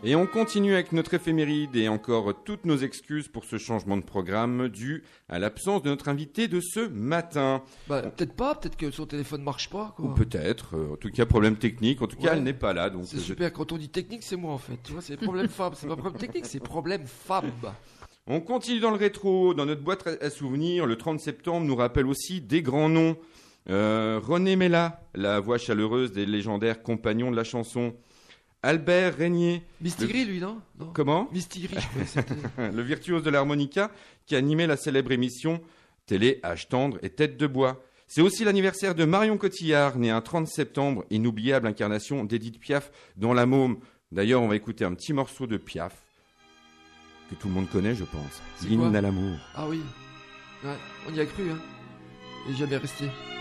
Et on continue avec notre éphéméride et encore toutes nos excuses pour ce changement de programme dû à l'absence de notre invité de ce matin. Peut-être pas, peut-être que son téléphone marche pas, quoi. Ou peut-être, en tout cas problème technique, en tout cas elle n'est pas là. Donc c'est super, quand on dit technique c'est moi en fait, tu vois, c'est problème fab, c'est pas problème technique, c'est problème fab. On continue dans le rétro, dans notre boîte à souvenirs, le 30 septembre nous rappelle aussi des grands noms. René Mella, la voix chaleureuse des légendaires compagnons de la chanson. Albert Régnier. Mistigri, lui, non? Comment? Mistigri, je crois que c'était. Le virtuose de l'harmonica qui animait la célèbre émission Télé, Âge tendre et Tête de bois. C'est aussi l'anniversaire de Marion Cotillard, née un 30 septembre, inoubliable incarnation d'Édith Piaf dans La Môme. D'ailleurs, on va écouter un petit morceau de Piaf, que tout le monde connaît, je pense. L'hymne à l'amour. Ah oui. Ouais, on y a cru, hein. Il est jamais resté.